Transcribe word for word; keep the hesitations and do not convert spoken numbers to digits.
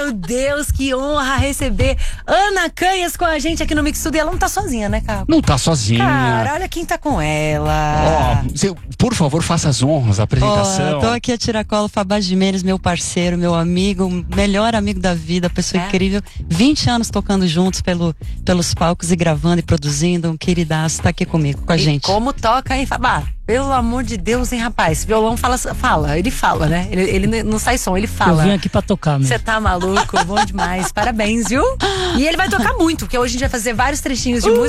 Meu Deus, que honra receber Ana Canhas com a gente aqui no Mix Tudo. E ela não tá sozinha, né, Caco? Não tá sozinha. Cara, olha quem tá com ela. Ó, você, por favor, faça as honras, a apresentação. Ó, tô aqui a tiracolo, Fabá Jimenez, meu parceiro, meu amigo, melhor amigo da vida, pessoa É. incrível. vinte anos tocando juntos pelo, pelos palcos e gravando e produzindo. Um queridaço, tá aqui comigo, com a E gente. como toca, hein, Fabá? Pelo amor de Deus, hein, rapaz? Violão fala, fala, ele fala, né? Ele, ele não sai som, ele fala. Eu vim aqui pra tocar mesmo. Você tá maluco? Bom demais. Parabéns, viu? E ele vai tocar muito, porque hoje a gente vai fazer vários trechinhos de música.